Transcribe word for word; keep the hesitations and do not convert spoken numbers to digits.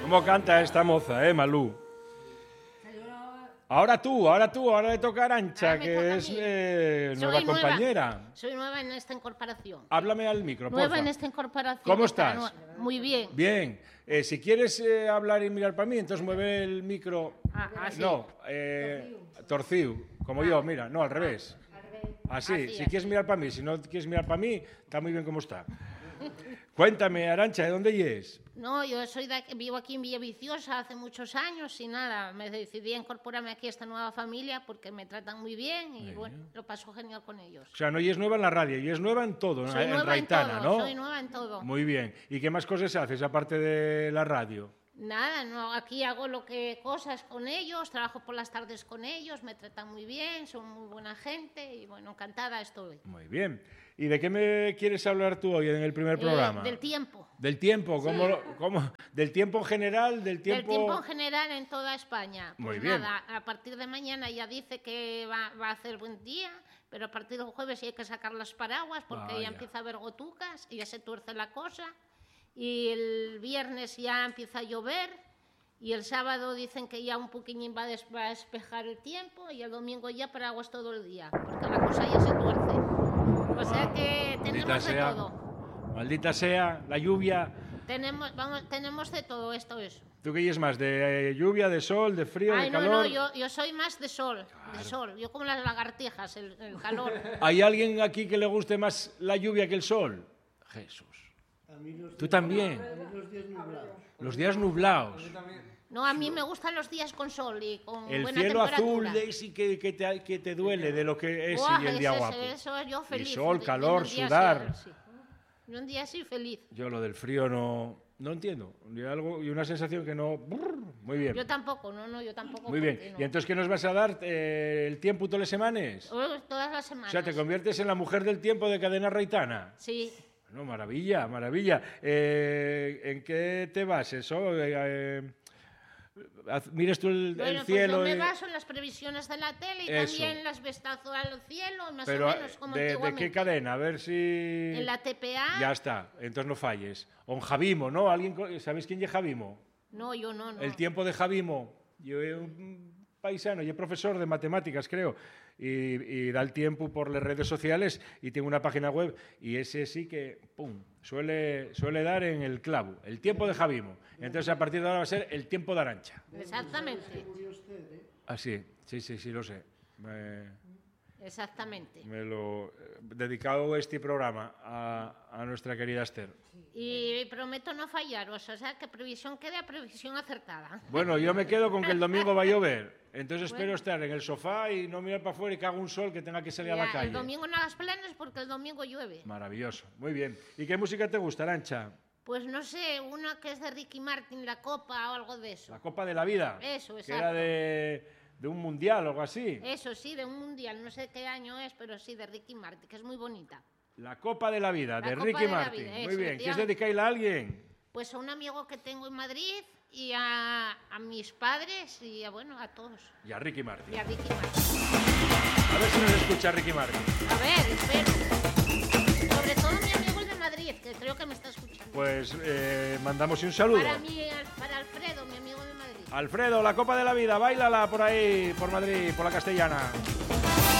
¿Cómo canta esta moza, eh, Malú? Ahora tú, ahora tú, ahora le toca a Arantxa, Ahora me que toca a es mí. eh, Soy nueva nueva. compañera. Soy nueva en esta incorporación. Háblame al micro, Nueva porfa. en esta incorporación. ¿Cómo esta estás? nue- Muy bien. Bien. Eh, si quieres eh, hablar y mirar para mí, entonces mueve el micro. Ah, así. No, eh, torcido, como yo, mira, no, al revés. Así, Así, si así. quieres mirar para mí, si no quieres mirar para mí, está muy bien como está. Cuéntame, Arantxa, ¿de dónde es? No, yo soy de, vivo aquí en Villaviciosa hace muchos años y nada, me decidí a incorporarme aquí a esta nueva familia porque me tratan muy bien y bueno, lo paso genial con ellos. O sea, no y es nueva en la radio, y es nueva en todo, Soy en nueva Raitana, en todo, ¿no? soy nueva en todo. Muy bien. ¿Y qué más cosas haces aparte de la radio? Nada, no, aquí hago lo que cosas con ellos, trabajo por las tardes con ellos, me tratan muy bien, son muy buena gente y bueno, encantada estoy. Muy bien. ¿Y de qué me quieres hablar tú hoy en el primer Eh, programa? del tiempo. Del tiempo, ¿cómo, lo- cómo- del tiempo en general, del tiempo... Del tiempo en general en toda España. Pues Muy bien. nada, a partir de mañana ya dice que va, va a hacer buen día, pero a partir del jueves sí hay que sacar las paraguas porque Vaya. ya empieza a haber gotucas y ya se tuerce la cosa. Y el viernes ya empieza a llover y el sábado dicen que ya un poquillín va a, des- va a despejar el tiempo y el domingo ya paraguas todo el día, porque la cosa ya se tuerce. O sea que Maldita tenemos de sea. todo. Maldita sea, la lluvia. Tenemos, vamos, tenemos de todo esto, eso. ¿Tú qué es más? ¿De eh, lluvia, de sol, de frío, Ay, de no, calor? no, yo, yo soy más de sol, de sol. Yo como las lagartijas, el, el calor. ¿Hay alguien aquí que le guste más la lluvia que el sol? Jesús. ¿Tú también? Los días nublados. No, a mí me gustan los días con sol y con El buena cielo temperatura. azul de ese que, que, te, que te duele de lo que es Buah, y el día ese- guapo. Eso, yo feliz. Y sol, de- de calor, un día sudar. así, sí. Yo un día así feliz. Yo lo del frío no, no entiendo. Y, algo, y una sensación que no... brr, muy bien. Yo tampoco, no, no, yo tampoco. Muy bien. porque no. ¿Y entonces qué nos vas a dar? Eh, ¿El tiempo todas las semanas? Oh, Todas las O semanas. sea, te conviertes en la mujer del tiempo de Cadena Raitana. Sí. No, maravilla, maravilla. Eh, ¿En qué te bases? Oh, eh, eh, haz- ¿Mires tú el, Bueno, el pues cielo? yo me y- baso en las previsiones de la tele y Eso. también las vestazo al cielo, más Pero, o menos como ¿de, ¿de antiguamente. qué cadena? A ver si... En la T P A. Ya está, entonces no falles. O en Javimo, ¿no? ¿Alguien, co- ¿Sabéis quién es Javimo? No, yo no, no. El tiempo de Javimo. Yo soy un paisano, yo profesor de matemáticas, creo, y, y da el tiempo por las redes sociales y tengo una página web y ese sí que, pum, suele, suele dar en el clavo. El tiempo de Javimo. Entonces a partir de ahora va a ser el tiempo de Arantxa. Exactamente. Así, sí, sí, sí, lo sé. Me, Exactamente. me lo he dedicado este programa a, a nuestra querida Esther. Y prometo no fallaros, o sea, que previsión quede a previsión acertada. Bueno, yo me quedo con que el domingo va a llover. Entonces espero Bueno. estar en el sofá y no mirar para afuera y que haga un sol que tenga que salir a Ya, la calle. el domingo no hagas planes porque el domingo llueve. Maravilloso, muy bien. ¿Y qué música te gusta, Arantxa? Pues no sé, una que es de Ricky Martin, La Copa o algo de eso. La Copa de la Vida. Eso, Que exacto. era de, de un mundial o algo así. Eso sí, de un mundial, no sé qué año es, pero sí, de Ricky Martin, que es muy bonita. La Copa de la Vida, La de Copa Ricky de la Martin. Vida, Muy eso, bien. ¿Quieres efectivamente. dedicarla a alguien? Pues a un amigo que tengo en Madrid y a, a mis padres y a, bueno, a todos. Y a Ricky Martin. Y a Ricky Martin. A ver si nos escucha Ricky Martin. A ver, espero. Sobre todo mi amigo el de Madrid, que creo que me está escuchando. Pues eh, mandamos un saludo. Para mí, al- para Alfredo, mi amigo de Madrid. Alfredo, la Copa de la Vida, báilala por ahí, por Madrid, por la Castellana.